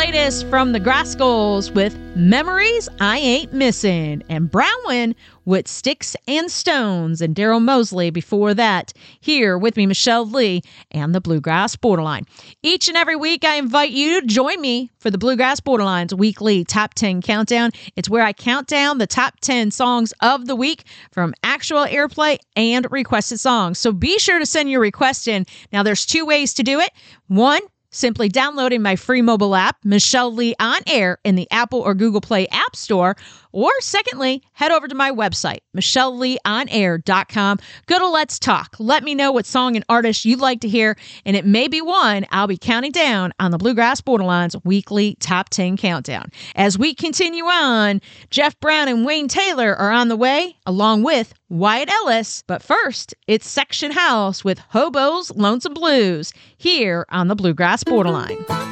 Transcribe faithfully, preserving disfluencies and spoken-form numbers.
latest from the Grascals with Memories I Ain't Missing, and Brownwind with Sticks and Stones, and Daryl Mosley before that. Here with me, Michelle Lee and the Bluegrass Borderline. Each and every week, I invite you to join me for the Bluegrass Borderline's weekly Top ten Countdown. It's where I count down the top ten songs of the week from actual airplay and requested songs. So be sure to send your request in. Now, there's two ways to do it. One, simply downloading my free mobile app, Michelle Lee On Air, in the Apple or Google Play App Store. Or secondly, head over to my website, michelle lee on air dot com. Go to Let's Talk. Let me know what song and artist you'd like to hear, and it may be one I'll be counting down on the Bluegrass Borderline's weekly Top ten Countdown. As we continue on, Jeff Brown and Wayne Taylor are on the way, along with Wyatt Ellis. But first, it's Section House with Hobo's Lonesome Blues, here on the Bluegrass Borderline.